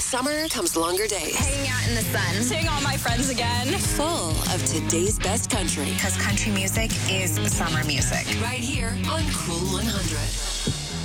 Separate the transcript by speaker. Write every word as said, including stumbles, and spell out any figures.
Speaker 1: summer comes longer days.
Speaker 2: Hanging out in the sun.
Speaker 3: Seeing all my friends again.
Speaker 1: Full of today's best country.
Speaker 2: Because country music is summer music.
Speaker 1: Right here on Cool one hundred.